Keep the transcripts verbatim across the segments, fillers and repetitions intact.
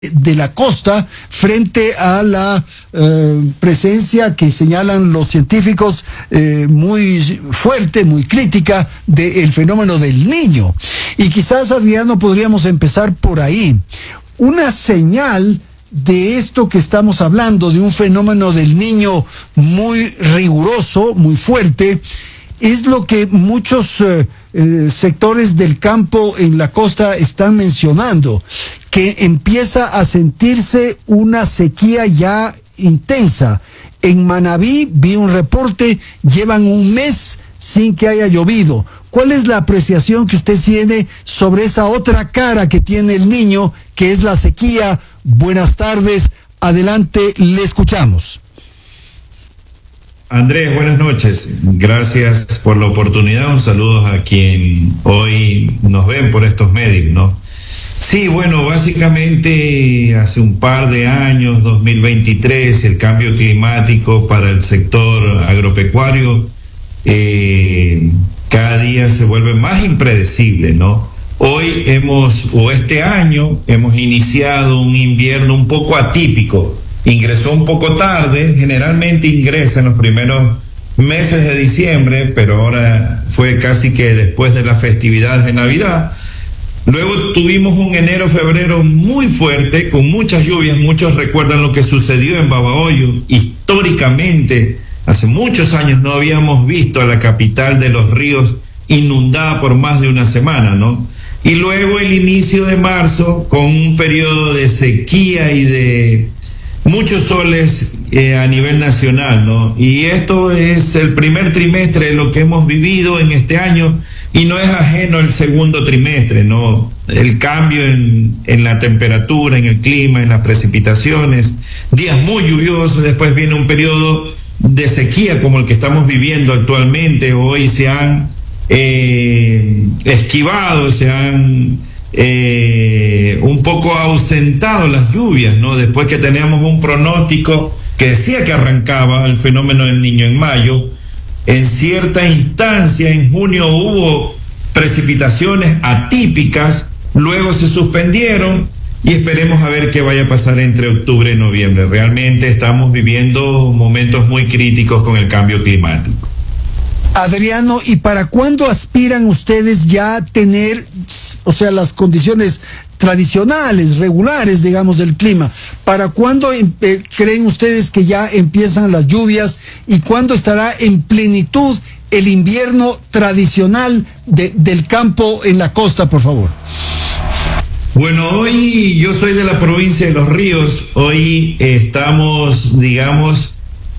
de la costa frente a la eh, presencia que señalan los científicos eh, muy fuerte, muy crítica del fenómeno del Niño. Y quizás, Adriano, podríamos empezar por ahí. Una señal de esto que estamos hablando, de un fenómeno del Niño muy riguroso, muy fuerte, es lo que muchos eh, eh, sectores del campo en la costa están mencionando, que empieza a sentirse una sequía ya intensa. En Manabí vi un reporte, llevan un mes sin que haya llovido. ¿Cuál es la apreciación que usted tiene sobre esa otra cara que tiene el Niño, que es la sequía? Buenas tardes, adelante, le escuchamos. Andrés, buenas noches. Gracias por la oportunidad. Un saludo a quien hoy nos ven por estos medios, ¿no? Sí, bueno, básicamente hace un par de años, dos mil veintitrés, el cambio climático para el sector agropecuario eh, cada día se vuelve más impredecible, ¿no? Hoy hemos, o este año, hemos iniciado un invierno un poco atípico. Ingresó un poco tarde, generalmente ingresa en los primeros meses de diciembre, pero ahora fue casi que después de las festividades de Navidad. Luego tuvimos un enero, febrero muy fuerte, con muchas lluvias. Muchos recuerdan lo que sucedió en Babahoyo. Históricamente, hace muchos años no habíamos visto a la capital de los ríos inundada por más de una semana, ¿no? Y luego el inicio de marzo, con un periodo de sequía y de muchos soles eh, a nivel nacional, ¿no? Y esto es el primer trimestre de lo que hemos vivido en este año. Y no es ajeno el segundo trimestre, ¿no? El cambio en, en la temperatura, en el clima, en las precipitaciones, días muy lluviosos, después viene un periodo de sequía como el que estamos viviendo actualmente. Hoy se han eh, esquivado, se han eh, un poco ausentado las lluvias, ¿no? Después que teníamos un pronóstico que decía que arrancaba el fenómeno del Niño en mayo. En cierta instancia, en junio, hubo precipitaciones atípicas, luego se suspendieron y esperemos a ver qué vaya a pasar entre octubre y noviembre. Realmente estamos viviendo momentos muy críticos con el cambio climático. Adriano, ¿y para cuándo aspiran ustedes ya a tener, o sea, las condiciones tradicionales, regulares, digamos, del clima? ¿Para cuándo eh, creen ustedes que ya empiezan las lluvias y cuándo estará en plenitud el invierno tradicional de, del campo en la costa, por favor? Bueno, hoy yo soy de la provincia de Los Ríos. Hoy estamos, digamos,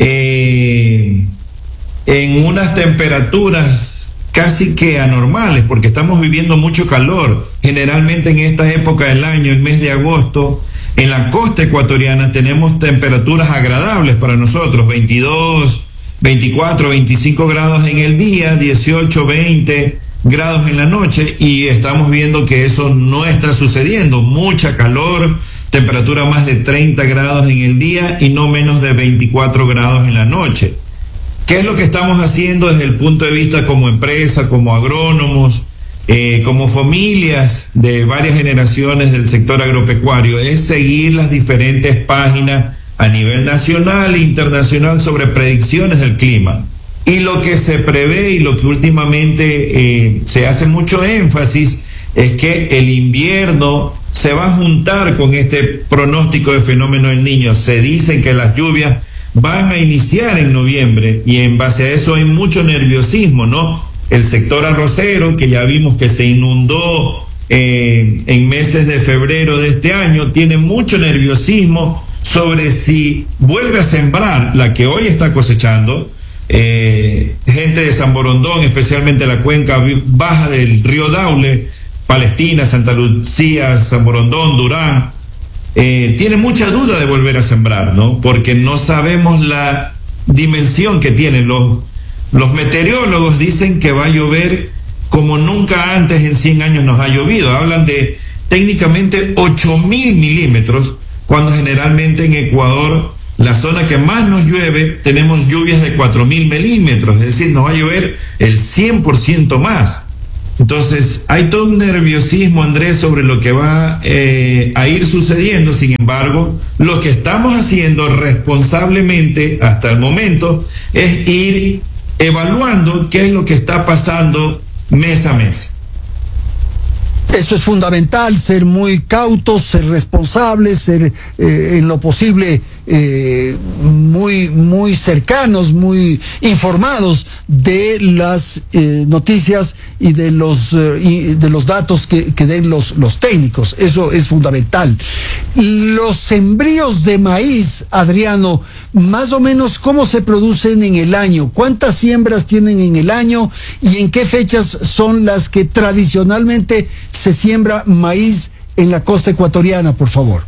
eh, en unas temperaturas casi que anormales, porque estamos viviendo mucho calor. Generalmente en esta época del año, el mes de agosto, en la costa ecuatoriana tenemos temperaturas agradables para nosotros, veintidós, veinticuatro, veinticinco grados en el día, dieciocho, veinte grados en la noche, y estamos viendo que eso no está sucediendo. Mucha calor, temperatura más de treinta grados en el día y no menos de veinticuatro grados en la noche. ¿Qué es lo que estamos haciendo desde el punto de vista como empresa, como agrónomos, eh, como familias de varias generaciones del sector agropecuario? Es seguir las diferentes páginas a nivel nacional e internacional sobre predicciones del clima. Y lo que se prevé y lo que últimamente eh, se hace mucho énfasis es que el invierno se va a juntar con este pronóstico de fenómeno del Niño. Se dicen que las lluvias van a iniciar en noviembre y en base a eso hay mucho nerviosismo, ¿no? El sector arrocero, que ya vimos que se inundó eh, en meses de febrero de este año, tiene mucho nerviosismo sobre si vuelve a sembrar la que hoy está cosechando. Eh, gente de San Borondón, especialmente la cuenca baja del río Daule, Palestina, Santa Lucía, San Borondón, Durán, Eh, tiene mucha duda de volver a sembrar, ¿no? Porque no sabemos la dimensión que tienen. Los, los meteorólogos dicen que va a llover como nunca antes en cien años nos ha llovido. Hablan de técnicamente ocho mil milímetros, cuando generalmente en Ecuador, la zona que más nos llueve, tenemos lluvias de cuatro mil milímetros, es decir, nos va a llover el cien por ciento más. Entonces, hay todo un nerviosismo, Andrés, sobre lo que va eh, a ir sucediendo. Sin embargo, lo que estamos haciendo responsablemente hasta el momento es ir evaluando qué es lo que está pasando mes a mes. Eso es fundamental, ser muy cautos, ser responsables, ser eh, en lo posible eh, muy, muy cercanos, muy informados de las eh, noticias y de los, eh, y de los datos que, que den los, los técnicos. Eso es fundamental. Los sembríos de maíz, Adriano, más o menos cómo se producen en el año, cuántas siembras tienen en el año y en qué fechas son las que tradicionalmente se siembra maíz en la costa ecuatoriana, por favor.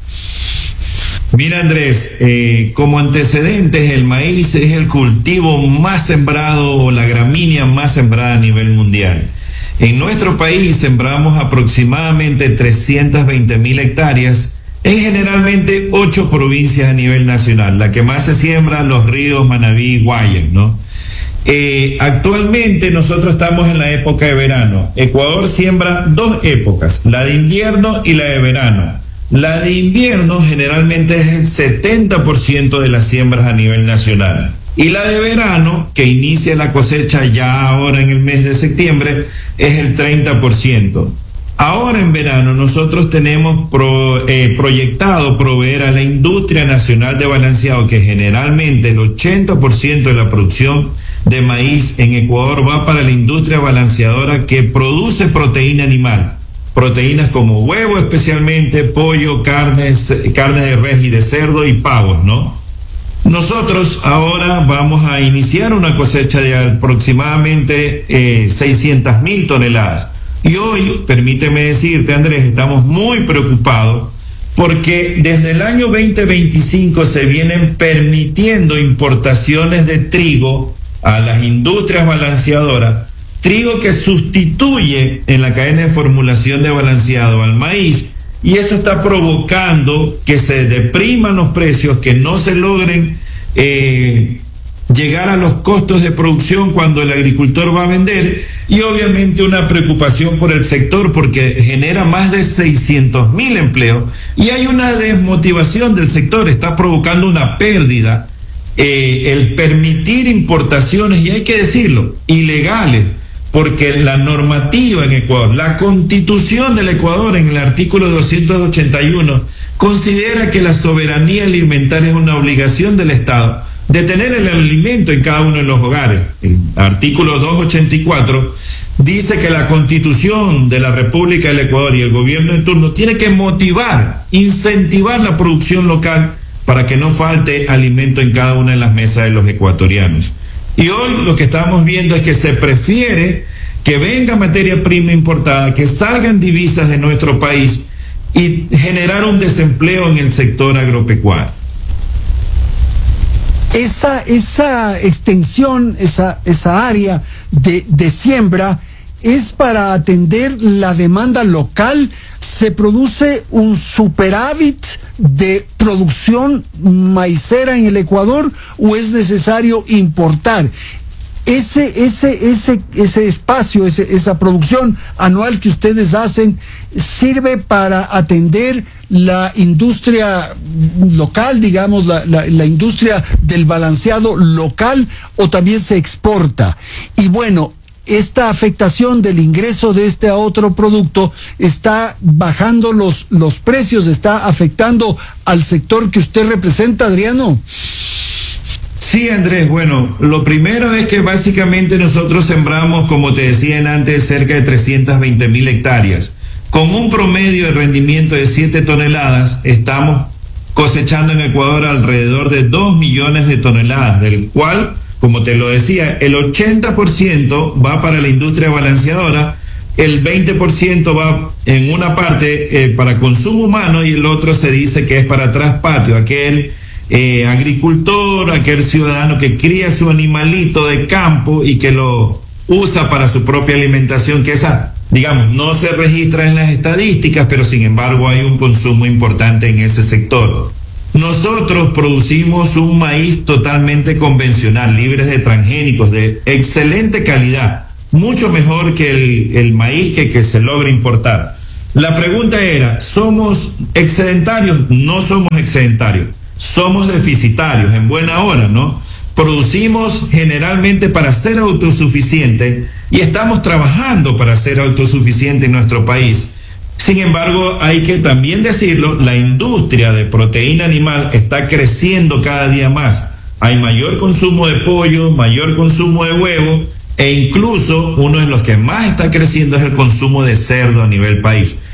Mira, Andrés, eh, como antecedentes, el maíz es el cultivo más sembrado o la gramínea más sembrada a nivel mundial. En nuestro país sembramos aproximadamente trescientas veinte mil hectáreas en generalmente ocho provincias a nivel nacional. La que más se siembra, Los Ríos, Manabí y Guayas, ¿no? Eh, actualmente nosotros estamos en la época de verano. Ecuador siembra dos épocas, la de invierno y la de verano. La de invierno generalmente es el setenta por ciento de las siembras a nivel nacional. Y la de verano, que inicia la cosecha ya ahora en el mes de septiembre, es el treinta por ciento. Ahora en verano nosotros tenemos pro, eh, proyectado proveer a la industria nacional de balanceado, que generalmente el ochenta por ciento de la producción de maíz en Ecuador va para la industria balanceadora que produce proteína animal. Proteínas como huevo especialmente, pollo, carnes, carne de res y de cerdo y pavos, ¿no? Nosotros ahora vamos a iniciar una cosecha de aproximadamente eh, seiscientas mil toneladas. Y hoy, permíteme decirte, Andrés, estamos muy preocupados porque desde el año veinte veinticinco se vienen permitiendo importaciones de trigo a las industrias balanceadoras, trigo que sustituye en la cadena de formulación de balanceado al maíz, y eso está provocando que se depriman los precios, que no se logren eh, llegar a los costos de producción cuando el agricultor va a vender, y obviamente una preocupación por el sector porque genera más de seiscientos mil empleos y hay una desmotivación del sector, está provocando una pérdida. Eh, el permitir importaciones, y hay que decirlo, ilegales, porque la normativa en Ecuador, la Constitución del Ecuador en el artículo doscientos ochenta y uno considera que la soberanía alimentaria es una obligación del Estado de tener el alimento en cada uno de los hogares. El artículo doscientos ochenta y cuatro dice que la Constitución de la República del Ecuador y el gobierno de turno tiene que motivar, incentivar la producción local para que no falte alimento en cada una de las mesas de los ecuatorianos. Y hoy lo que estamos viendo es que se prefiere que venga materia prima importada, que salgan divisas de nuestro país y generar un desempleo en el sector agropecuario. Esa, esa extensión, esa, esa área de, de siembra es para atender la demanda local. ¿Se produce un superávit de producción maicera en el Ecuador o es necesario importar? Ese, ese, ese, ese espacio, ese, esa producción anual que ustedes hacen, ¿sirve para atender la industria local, digamos, la, la, la industria del balanceado local, o también se exporta? Y bueno, esta afectación del ingreso de este otro producto está bajando los, los precios, está afectando al sector que usted representa, Adriano. Sí, Andrés, bueno, lo primero es que básicamente nosotros sembramos, como te decía antes, cerca de trescientas veinte mil hectáreas. Con un promedio de rendimiento de siete toneladas, estamos cosechando en Ecuador alrededor de dos millones de toneladas, del cual, como te lo decía, el ochenta por ciento va para la industria balanceadora, el veinte por ciento va en una parte eh, para consumo humano y el otro se dice que es para traspatio, aquel eh, agricultor, aquel ciudadano que cría su animalito de campo y que lo usa para su propia alimentación, que esa, digamos, no se registra en las estadísticas, pero sin embargo hay un consumo importante en ese sector. Nosotros producimos un maíz totalmente convencional, libre de transgénicos, de excelente calidad, mucho mejor que el, el maíz que, que se logra importar. La pregunta era, ¿somos excedentarios? No somos excedentarios, somos deficitarios en buena hora, ¿no? Producimos generalmente para ser autosuficientes y estamos trabajando para ser autosuficientes en nuestro país. Sin embargo, hay que también decirlo, la industria de proteína animal está creciendo cada día más. Hay mayor consumo de pollo, mayor consumo de huevo, e incluso uno de los que más está creciendo es el consumo de cerdo a nivel país.